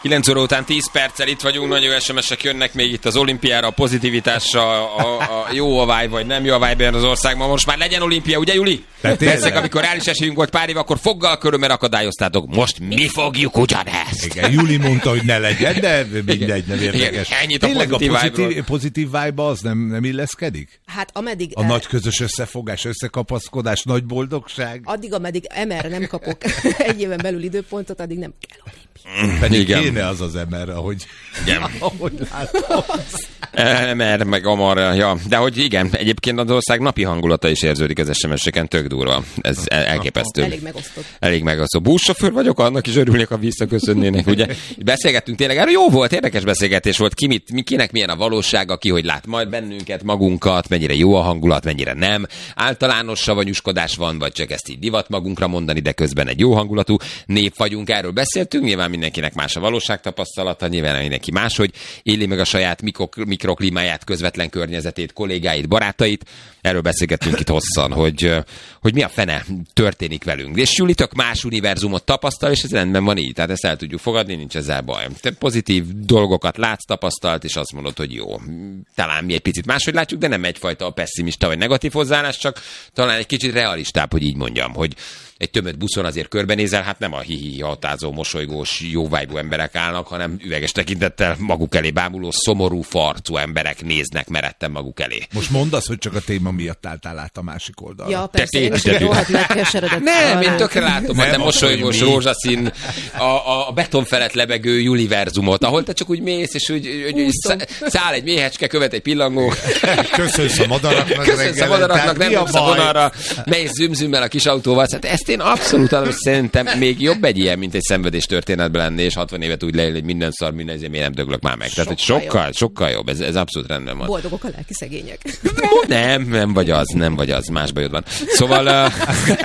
9 óra után 10 perccel itt vagyunk, nagyon jó SMS-ek jönnek még itt az olimpiára, a pozitivitásra, a jó a vibe, vagy nem jó a vibe az országban. Most már legyen olimpia, ugye Juli? Persze, amikor reális esélyünk volt pár év, akkor foggal körömmel akadályoztátok. Most mi fogjuk ugyanezt. Igen, Juli mondta, hogy ne legyen, de mindegy, nem érdekes. Tényleg a pozitív vibe az nem illeszkedik? Hát ameddig... A nagy közös összefogás, összekapaszkodás, nagy boldogság? Addig, ameddig MR-re nem kapok egy éven belül időpontot, addig nem kell olimpia. Pedig kéne az MR, ahogy látom. MR meg Amar, ja. De hogy igen, egyébként az ország napi hangulata is érződik az SMS-eken, tök durva. Ez elképesztő. Elég megosztott. Buszsofőr vagyok, annak is örülnék, ha visszaköszönnének, ugye? Beszélgettünk tényleg, erről jó volt, érdekes beszélgetés volt, kinek milyen a valósága, ki hogy lát majd bennünket, magunkat, mennyire jó a hangulat, mennyire nem. Általános savanyúskodás van, vagy csak ezt így divat magunkra mondani, de közben egy jó hangulatú nép vagyunk, erről beszéltünk, nyilván mindenkinek más a valóságtapasztalata, nyilván mindenki máshogy éli meg a saját mikroklímáját, közvetlen környezetét, kollégáit, barátait. Erről beszélgettünk itt hosszan, hogy mi a fene történik velünk. És Juli tök más univerzumot tapasztal, és ez rendben van így. Tehát ezt el tudjuk fogadni, nincs ezzel baj. Te pozitív dolgokat látsz, tapasztalt, és azt mondod, hogy jó. Talán mi egy picit máshogy látjuk, de nem egyfajta pessimista vagy negatív hozzáállás, csak talán egy kicsit realistább, hogy így mondjam, hogy egy tömött buszon azért körbenézel, hát nem a hihi hatázó, mosolygós, jó vibe-ú emberek állnak, hanem üveges tekintettel maguk elé bámuló, szomorú, farcú emberek néznek meretten maguk elé. Most mondd azt, hogy csak a téma miatt álltál át a másik oldalra. Ja, persze, én is rohadt megkeseredett. Nem, én tökre látom a te mosolygós, rózsaszín, a beton felett lebegő Juliverzumot, ahol te csak úgy mész, és úgy száll egy méhecske, követ egy pillangó. Köszönsz a madaraknak, nem mész a vonalra, mész zümzümmel a kis autóval. Hát ezt én abszolút szerintem még jobb egy ilyen, mint egy szenvedés történetben lenni, és 60 évet úgy leél, hogy minden szar, minden, ezért miért nem döglök már meg. Tehát, hogy sokkal jobb. Ez abszolút rendben van. Boldogok a lelki szegények. Nem vagy az, más bajod van. Szóval...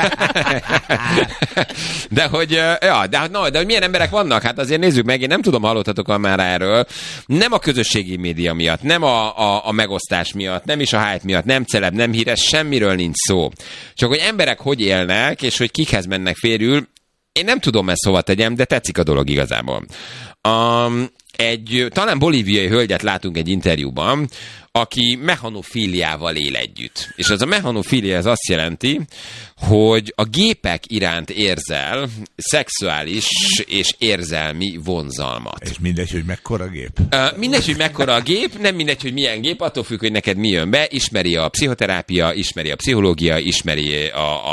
de hogy milyen emberek vannak? Hát azért nézzük meg, én nem tudom, hallottatok már erről. Nem a közösségi média miatt, nem a megosztás miatt, nem is a hype miatt, nem celeb, nem híres, semmiről nincs szó. Csak hogy emberek hogy élnek, és hogy kikhez mennek férül, én nem tudom ezt hova tegyem, de tetszik a dolog igazából. Talán bolíviai hölgyet látunk egy interjúban, aki mechanofíliával él együtt. És az a mechanofília az azt jelenti, hogy a gépek iránt érzel szexuális és érzelmi vonzalmat. És mindegy, hogy mekkora gép? Mindegy, hogy mekkora a gép, nem mindegy, hogy milyen gép, attól függ, hogy neked mi jön be, ismeri a pszichoterápia, ismeri a pszichológia, ismeri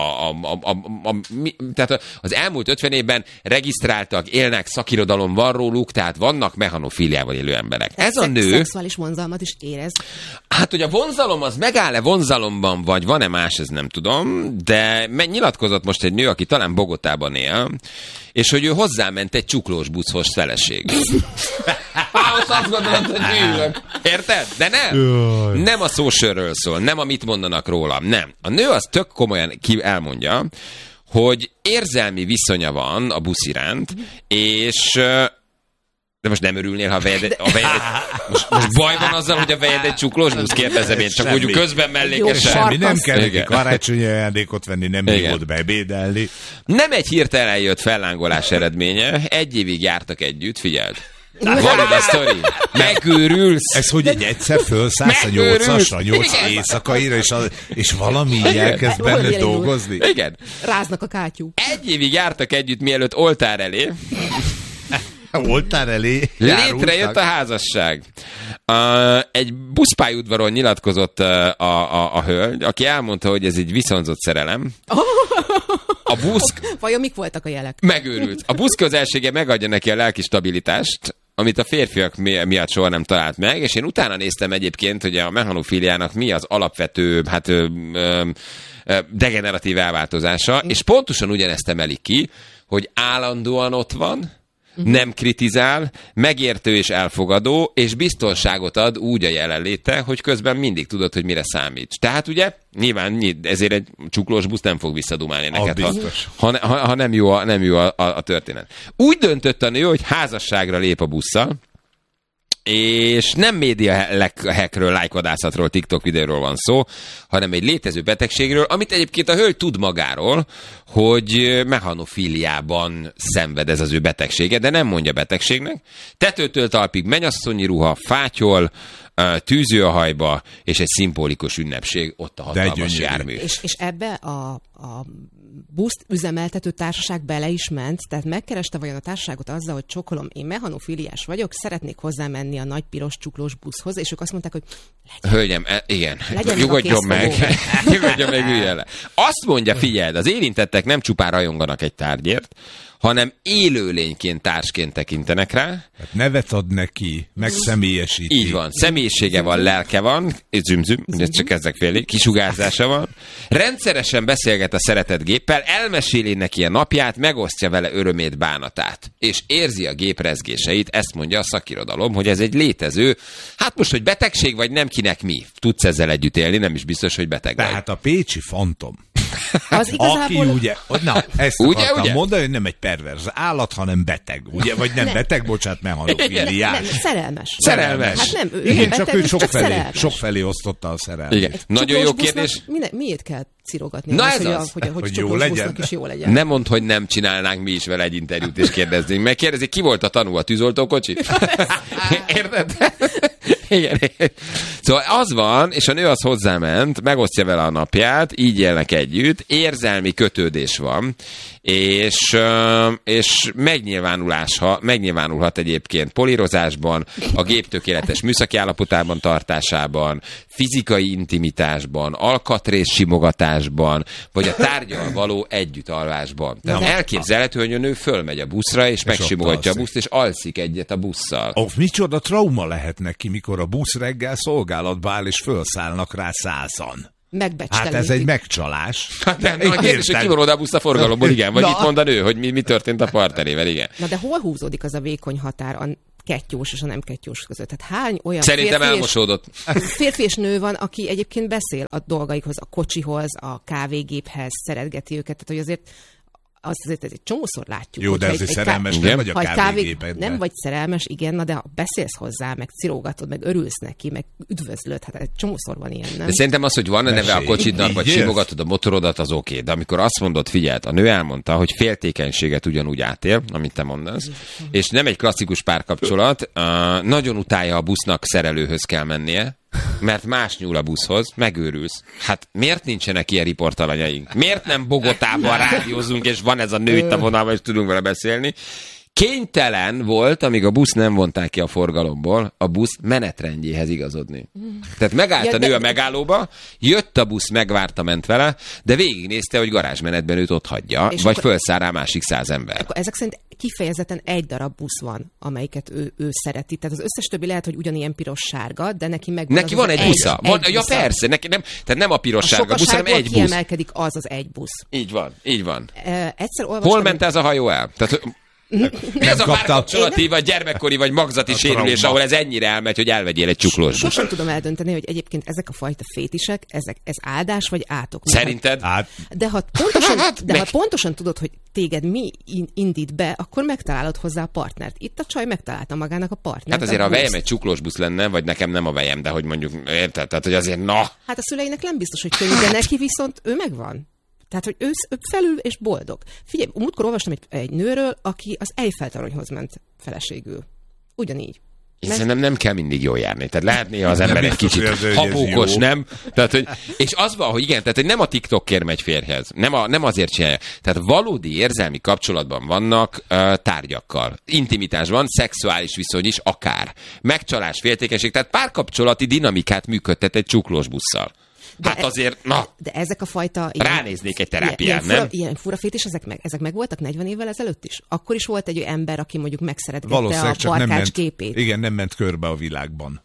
tehát az elmúlt 50 évben regisztráltak, élnek, szakirodalom van róluk, tehát vannak mechanofíliával élő emberek. Ez a nő... Szexuális vonzalmat is érez. Hát, hogy a vonzalom az megáll-e vonzalomban, vagy van-e más, ez nem tudom, de nyilatkozott most egy nő, aki talán Bogotában él, és hogy ő hozzáment egy csuklós buszhoz feleség. Ahhoz azt gondolod, hogy hűlök. Érted? De nem. Nem a szósörről szól, nem a mit mondanak rólam, nem. A nő az tök komolyan elmondja, hogy érzelmi viszonya van a busz iránt, és... De most nem örülnél, ha a vejed most baj van azzal, hogy a vejed egy csuklós busz, kérdezem én, csak úgy közben mellékesen. Semmi, nem kell neki karácsonyi ajándékot venni, nem hívott bebédelni. Nem egy hirtelen jött fellángolás eredménye, 1 évig jártak együtt, figyeld. Valid a sztori. Megőrülsz. Ez, hogy egyszer fölszállsz a 8 éjszakaira, és valami elkezd benne dolgozni. Igen. Ráznak a kátyú. 1 évig jártak együtt, mielőtt oltár elé. Oltár elé létrejött a házasság. Egy buszpályaudvaron nyilatkozott a hölgy, aki elmondta, hogy ez egy viszonzott szerelem. A busz... Vajon mik voltak a jelek? Megőrült. A busz közelsége megadja neki a lelki stabilitást, amit a férfiak miatt soha nem talált meg, és én utána néztem egyébként, hogy a mechanofíliának mi az alapvető, degeneratív elváltozása, és pontosan ugyanezt emelik ki, hogy állandóan ott van, nem kritizál, megértő és elfogadó, és biztonságot ad úgy a jelenléte, hogy közben mindig tudod, hogy mire számíts. Tehát ugye, nyilván ezért egy csuklós busz nem fog visszadumálni neked, ha nem jó a történet. Úgy döntött a nő, hogy házasságra lép a busszal, és nem média hackről, lájkvadászatról, TikTok videóról van szó, hanem egy létező betegségről, amit egyébként a hölgy tud magáról, hogy mechanofíliában szenved ez az ő betegsége, de nem mondja betegségnek. Tetőtől talpig mennyasszonyi ruha, fátyol, tűző a hajba, és egy szimbolikus ünnepség, ott a hatalmas jármű. És ebbe a buszt üzemeltető társaság bele is ment, tehát megkereste vajon a társaságot azzal, hogy csokolom, én mechanofíliás vagyok, szeretnék hozzámenni a nagy piros csuklós buszhoz, és ők azt mondták, hogy hölgyem, igen, nyugodjon meg, üljön le. Azt mondja, figyeld, az érintettek nem csupán rajonganak egy tárgyért, hanem élőlényként, társként tekintenek rá. Hát nevet ad neki, megszemélyesíti. Így van, személyisége van, lelke van, ugye csak ezek félig, kisugárzása van. Rendszeresen beszélget a szeretett géppel, elmeséli neki a napját, megosztja vele örömét, bánatát. És érzi a gép rezgéseit, ezt mondja a szakirodalom, hogy ez egy létező, hát most, hogy betegség vagy nem, kinek mi. Tudsz ezzel együtt élni, nem is biztos, hogy beteg vagy. Tehát a pécsi fantom. Az igazából... Aki ugye, na, ezt akartam mondani, hogy nem egy perverz állat, hanem beteg, ugye? Vagy nem beteg, bocsánat, mechanofíliás. Szerelmes. Hát nem, igen, csak ő sokfelé osztotta a szerelmet. Igen. Nagyon jó kérdés. Miért kell cirogatni? Na ez az. Hogy jó legyen. Is jó legyen. Nem mondd, hogy nem csinálnánk mi is vele egy interjút, és kérdeznénk. Megkérdezik, ki volt a tanú, a tűzoltókocsi? Érted? Igen. Szóval az van, és a nő az hozzáment, megosztja vele a napját, így élnek együtt, érzelmi kötődés van, és megnyilvánulhat egyébként polírozásban, a gép tökéletes műszaki állapotában tartásában, fizikai intimitásban, alkatrész simogatásban, vagy a tárgyal való együttalvásban. Tehát elképzelhető, hogy a nő fölmegy a buszra, és megsimogatja a buszt, és alszik egyet a busszal. Micsoda trauma lehet neki, mikor a busz reggel szolgálatba áll, és felszállnak rá 100-an. Hát ez egy megcsalás. Hát nem, a kérdés, hogy kivonod a buszt a forgalomból, igen. Vagy itt mond a nő, hogy mi történt a partnerével, igen. Na de hol húzódik az a vékony határ a kettyós és a nem kettyós között? Tehát hány olyan szerintem elmosódott. Férfi és nő van, aki egyébként beszél a dolgaikhoz, a kocsihoz, a kávégéphez, szeretgeti őket, tehát hogy azért azért egy csomószor látjuk. Jó, de ez szerelmes nem vagy a kávégépedben. Nem vagy szerelmes, igen, na de ha beszélsz hozzá, meg cirógatod, meg örülsz neki, meg üdvözlöd, hát egy csomószor van ilyen, nem? De szerintem az, hogy van a neve a kocsidnak, vagy simogatod a motorodat, az oké. De amikor azt mondod, figyeld, a nő elmondta, hogy féltékenységet ugyanúgy átél, amit te mondasz, és nem egy klasszikus párkapcsolat, nagyon utálja a busznak, szerelőhöz kell mennie, mert más nyúl a buszhoz, megőrülsz. Hát miért nincsenek ilyen riportalanyaink? Miért nem Bogotában rádiózunk, és van ez a nő itt a vonalban, és tudunk vele beszélni? Kénytelen volt, amíg a busz nem vonták ki a forgalomból, a busz menetrendjéhez igazodni. Tehát megállt a nő a megállóba, jött a busz, megvárta, ment vele, de végignézte, hogy garázsmenetben őt ott hagyja, és vagy felszáll rá másik 100 ember. Akkor ezek szerint kifejezetten egy darab busz van, amelyiket ő szereti. Tehát az összes többi lehet, hogy ugyanilyen piros-sárga, de neki megvan neki van egy busza. Ja persze, neki nem, tehát nem a piros-sárga busz, hanem egy busz. Kiemelkedik az egy busz. Így van, így van. Egyszer hol ment ez a hajó el? Tehát, mi az a párkapcsolati, vagy gyermekkori, vagy magzati sérülés, ahol ez ennyire elmegy, hogy elvegyél egy csuklós? Sosem tudom eldönteni, hogy egyébként ezek a fajta fétisek, ez áldás vagy átok. Szerinted? De ha pontosan tudod, hogy téged mi indít be, akkor megtalálod hozzá a partnert. Itt a csaj megtalálta magának a partnert. Hát azért a vejem egy csuklós busz lenne, vagy nekem nem a vejem, de hogy mondjuk, érted? Tehát, hogy azért Hát a szüleinek nem biztos, hogy könnyű, de neki viszont ő megvan. Tehát, hogy ő felül és boldog. Figyelj, múltkor olvastam egy nőről, aki az Eiffel-toronyhoz ment feleségül. Ugyanígy. Szerintem nem kell mindig jól járni. Tehát lehet néha az ember egy kicsit habókos, nem? Tehát, hogy, és az van, hogy igen, tehát hogy nem a TikTokért megy férjhez. Nem azért csinálja. Tehát valódi érzelmi kapcsolatban vannak tárgyakkal. Intimitásban, szexuális viszony is akár. Megcsalás, féltékenység, tehát párkapcsolati dinamikát működtet egy csuklós busszal. Hát azért, De ezek a fajta... Ránéznék egy terápián, nem? Ilyen fura fétis, ezek meg voltak 40 évvel ezelőtt is? Akkor is volt egy ember, aki mondjuk megszeretgette a barkács képét. Igen, nem ment körbe a világban.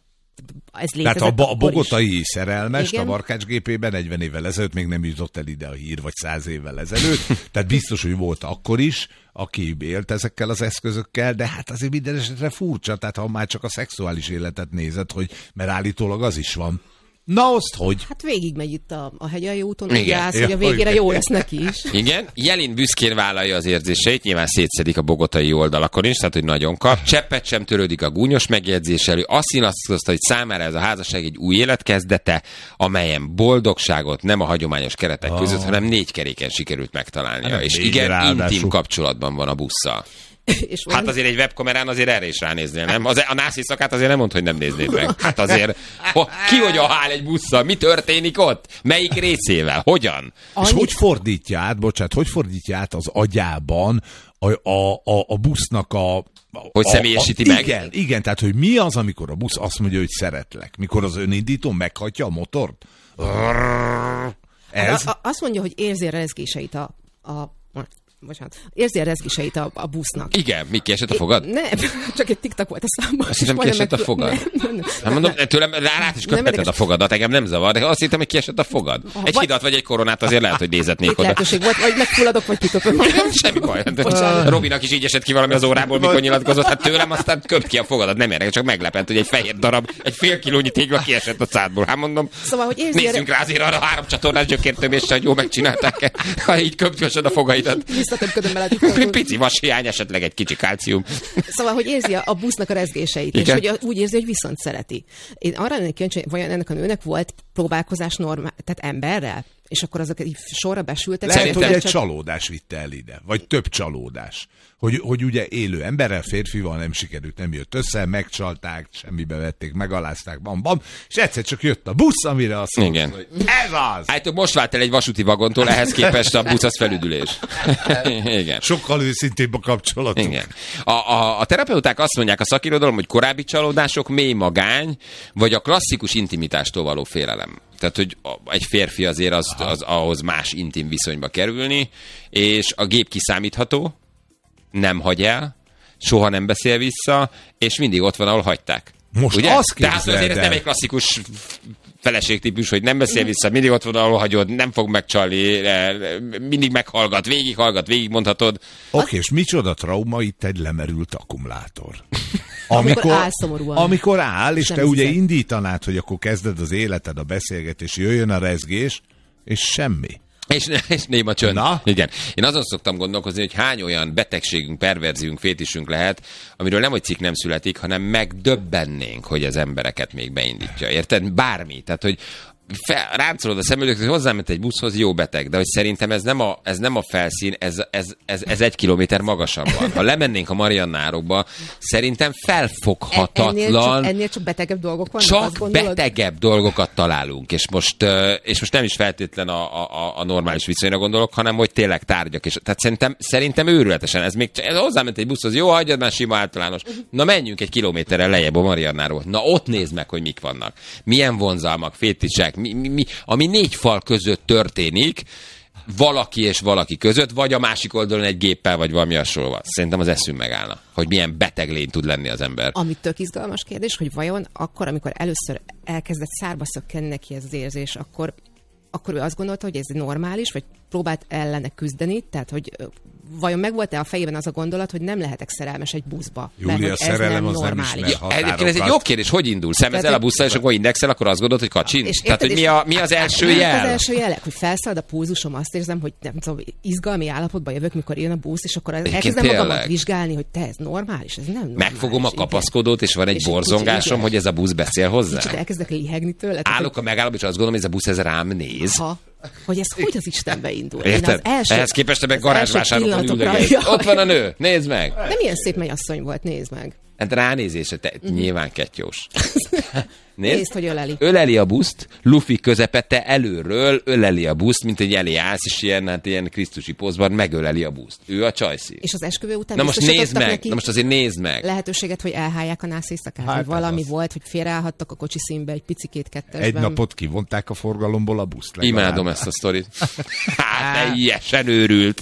Ez tehát a bogotai szerelmest a barkács gépében 40 évvel ezelőtt még nem jutott el ide a hír, vagy 100 évvel ezelőtt. Tehát biztos, hogy volt akkor is, aki élt ezekkel az eszközökkel, de hát azért minden esetre furcsa, tehát ha már csak a szexuális életet nézed, hogy mert állítólag az is van. Na, azt hogy? Hát végigmegy itt a Hegyalja úton, úgy állsz, hogy a végére jó lesz neki is. Igen, Jelin büszkén vállalja az érzéseit, nyilván szétszedik a bogotai oldalakon is, tehát hogy nagyon kap. Cseppet sem törődik a gúnyos megjegyzéssel, azt nyilatkozta, hogy számára ez a házasság egy új élet kezdete, amelyen boldogságot nem a hagyományos keretek között, hanem 4 keréken sikerült megtalálnia. És igen, intim kapcsolatban van a busszal. Hát azért egy webkamerán azért erre is ránéznél, nem? A nász éjszakát azért nem mondd, hogy nem néznéd meg. Hát azért, ki hogyan áll egy busszal? Mi történik ott? Melyik részével? Hogyan? És hogy fordítja át az agyában a busznak hogy személyesíti meg? Igen, tehát hogy mi az, amikor a busz azt mondja, hogy szeretlek? Mikor az önindító meghatja a motort? Ez? Azt mondja, hogy érzi a rezgéseit érzi a rezgéseit a busznak. Igen, mi kiesett a fogad? Nem, csak egy TikTok volt a számban. Azt hittem, kiesett a fogad. Nem mondom, tőlem rá is köpheted a fogadat, engem nem zavar, de azt hittem, hogy kiesett a fogad. Egy hidat vagy egy koronát azért lehet, hogy nézetnék oda. Lehetőség volt, vagy megfulladok, vagy kiköpöm. Semmi baj. Robinak is így esett ki valami az órából, mikor nyilatkozott. Hát tőlem aztán köp ki a fogadat, nem érdekel, csak meglepett, hogy egy fehér darab, egy fél kilónyi tégla kiesett a szádból. Hát mondom, szóval, hogy nézzünk rá azért arra 3 csatornás gyökértöméssel, hogy jól megcsinálták, ha így köpkösöd a fogaidat. Pici vashiány, esetleg egy kicsi kálcium. Szóval, hogy érzi a busznak a rezgéseit, igen? És hogy úgy érzi, hogy viszont szereti. Én arra lennék kíváncsi, hogy vajon ennek a nőnek volt próbálkozás tehát emberrel? És akkor azok így sorra besültek. Lehet, hogy egy csalódás vitte el ide, vagy több csalódás. Hogy ugye élő emberrel, férfival nem sikerült, nem jött össze, megcsalták, semmibe vették, megalázták, bam, és egyszer csak jött a busz, amire azt mondta, hogy ez az! Hát most vált el egy vasúti vagontól, ehhez képest a busz az felüdülés. Igen. Sokkal őszintébb a kapcsolatunk. Igen. A terapeuták azt mondják a szakirodalom, hogy korábbi csalódások, mély magány, vagy a klasszikus intimitástól való félelem. Tehát, hogy egy férfi azért az ahhoz más intim viszonyba kerülni, és a gép kiszámítható, nem hagy el, soha nem beszél vissza, és mindig ott van, ahol hagyták. Most ugye? Azt tehát azért ez nem egy klasszikus feleségtípus, hogy nem beszél vissza, mindig ott van, ahol hagyod, nem fog megcsalni, mindig meghallgat, végig mondhatod. Oké, és micsoda trauma itt egy lemerült akkumulátor. Amikor áll, és te ugye indítanád, hogy akkor kezded az életed, a beszélgetés, jöjjön a rezgés, és semmi. És néma csönd. Na? Igen. Én azon szoktam gondolkozni, hogy hány olyan betegségünk, perverziünk, fétisünk lehet, amiről nem, hogy cikk nem születik, hanem megdöbbennénk, hogy az embereket még beindítja. Érted? Bármi. Tehát, hogy ráncolod a szemöldöket, hogy hozzáment egy buszhoz, jó beteg, de hogy szerintem ez nem a felszín, ez 1 kilométer magasabb van. Ha lemennénk a Mariannárokba, szerintem felfoghatatlan. Ennél csak betegebb dolgok vannak? Csak betegebb dolgokat találunk, és most nem is feltétlen a normális viszonyra gondolok, hanem hogy tényleg tárgyak. És, tehát szerintem őrületesen, ez hozzáment egy buszhoz, jó, hagyjad már sima általános. Na menjünk 1 kilométerrel lejjebb a Mariannárról. Na ott nézd meg, hogy mik vannak. Milyen vonzalmak, fétisek, ami 4 fal között történik, valaki és valaki között, vagy a másik oldalon egy géppel, vagy valami hasonló. Szerintem az eszünk megállna, hogy milyen beteg lény tud lenni az ember. Ami tök izgalmas kérdés, hogy vajon akkor, amikor először elkezdett szárba szökkenni neki ez az érzés, akkor ő azt gondolta, hogy ez normális, vagy próbált ellene küzdeni, tehát hogy vajon megvolt-e a fejében az a gondolat, hogy nem lehetek szerelmes egy buszba? Júlia, szerelem az nem ismer határokat. Ez egy jó kérdés, hogy indul? Szemezel a busszal, és akkor indexel, akkor azt gondolod, hogy kacsint? Tehát, hogy mi az első jel? Az első jelek, hogy felszalad a pulzusom, azt érzem, hogy nem tudom, izgalmi állapotban jövök, mikor jön a busz, és akkor elkezdem magamat vizsgálni, hogy te, ez normális, ez nem normális. Megfogom a kapaszkodót, és van egy borzongásom, hogy ez a busz beszél hozzá. Kicsit elkezdek lihegni tőle. Állok a megállóban, és azt gondolom, hogy ez a busz rám néz. Hogy ez hogy az Istenbe indul. Érted? Ehhez képest meg garázsvásárokon üldögél. Ott van a nő, nézd meg! De milyen szép mennyasszony volt, nézd meg. Hát ránézése, nyilván kettyós. Nézd, hogy öleli. Öleli a buszt, Luffy közepette előről öleli a buszt, mint egy elé állsz, és ilyen krisztusi pózban megöleli a buszt. Ő a csajszi. És az esküvő után na most nézd meg, most azért nézd meg. Lehetőséget, hogy elhálják a nász éjszakát, hát valami volt, hogy félreállhattak a kocsi színbe egy picikét kettesben. Egy napot kivonták a forgalomból a buszt. Imádom ezt a sztorit. Teljesen őrült.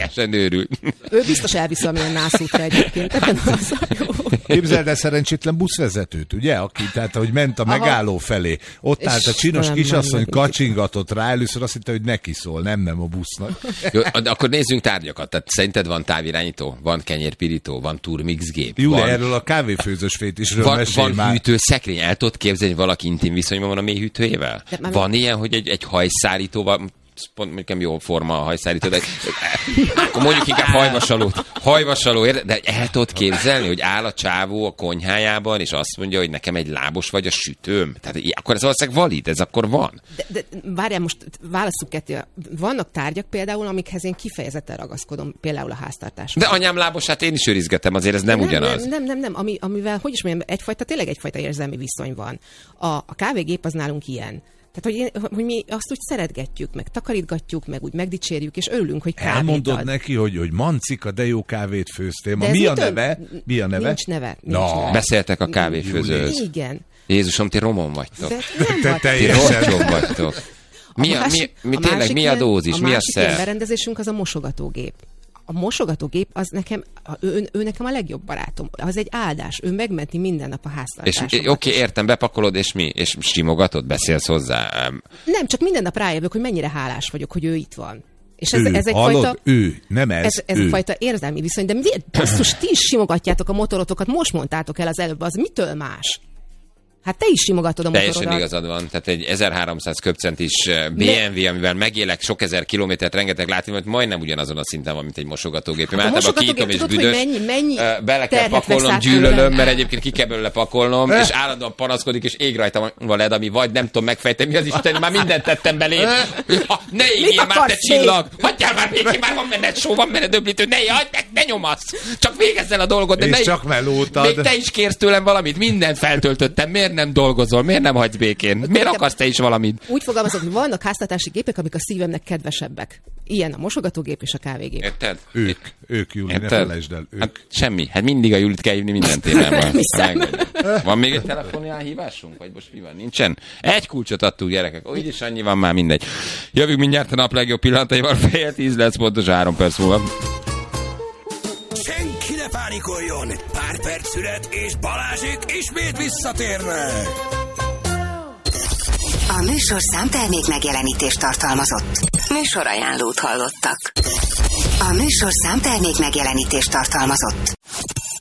Ő biztos elvisz valamilyen nászútra egyébként. Képzeld el szerencsétlen buszvezetőt, ugye? Aki, tehát, ahogy ment ment a megálló felé. Ott állt a csinos kisasszony, kacsingatott rá, először azt hitte, hogy neki szól, nem a busznak. Jó, akkor nézzünk tárgyakat. Tehát szerinted van távirányító, van kenyérpirító, van turmixgép? Júli, erről a kávéfőzős fétisről mesélj már. Van hűtőszekrény, el tudod képzelni, hogy valaki intim viszonyban van a mély hűtőjével? Van ilyen, hogy egy hajszárítóval, pont mondjuk jó forma a hajszárító, de akkor mondjuk inkább hajvasaló, de el tudod képzelni, hogy áll a csávó a konyhájában, és azt mondja, hogy nekem egy lábos vagy a sütőm. Tehát akkor ez valószínűleg valid, ez akkor van. De várjál, most válasszuk ketté. Vannak tárgyak például, amikhez én kifejezetten ragaszkodom, például a háztartásban. De anyám lábosát én is őrizgetem, azért ez nem ugyanaz. Nem, amivel, hogy is mondjam, tényleg egyfajta érzelmi viszony van. A kávégép az nálunk ilyen. Tehát, hogy mi azt úgy szeretgetjük, meg takarítgatjuk, meg úgy megdicsérjük, és örülünk, hogy kávét elmondod neki, hogy Mancika, de jó kávét főztél. Mi a neve? Nincs neve. Beszéltek a kávéfőzőhöz. Igen. Jézusom, ti romon vagytok. Te teljesen vagytok. Mi a dózis, mi a szer? A másik berendezésünk az a mosogatógép. A mosogatógép az nekem, ő nekem a legjobb barátom. Az egy áldás. Ő megmenti minden nap a háztartásomat. És oké, értem, bepakolod, és mi? És simogatod, beszélsz hozzá? Nem, csak minden nap rájövök, hogy mennyire hálás vagyok, hogy ő itt van. És ez egyfajta... nem ez. Ez egyfajta érzelmi viszony. De basszus, ti is simogatjátok a motorotokat, most mondtátok el az előbb, az mitől más? Hát te is simogatod a motorodat. Teljesen igazad van. Tehát egy 1300 köbcentis BMW, amivel megélek sok ezer kilométert, rengeteg látványot, majdnem ugyanazon a szinten van, mint egy mosogatógép. Hát általában kiítom és büdös. Mennyi bele kell pakolnom, gyűlölöm, mert egyébként ki kell belőle pakolnom, és állandóan panaszkodik, és ég rajta van led, ami vagy nem tudom megfejteni, mi az Isten, már mindent tettem belé. Ne égjél már, te csillag! Hagyjál már békén, már van benned só, van benned öblítő, ne nyomasz! Csak végezz el a dolgot, de és csak melótad. Még te is kérsz tőlem valamit, mindent feltöltöttem, miért nem dolgozol? Miért nem hagysz békén? Miért akarsz te is valamit? Úgy fogalmazok, hogy vannak háztartási gépek, amik a szívemnek kedvesebbek. Ilyen a mosogatógép és a kávégép. Érted? Ők Júli, ne felejtsd el. Ők. Hát semmi. Hát mindig a Julit kell hívni minden témában. Van még egy telefonhívásunk? Vagy most mi van? Nincsen? Egy kulcsot adtuk, gyerekek. Úgyis annyi van már, mindegy. Jövünk mindjárt a nap legjobb pillanataival. 9:30 lesz, pontos 3 perc múlva. Senki ne pánikoljon! Pár perc szület, és Balázsék ismét visszatérnek! A műsor számtermék megjelenítést tartalmazott. Műsorajánlót hallottak. A műsor számtermék megjelenítést tartalmazott.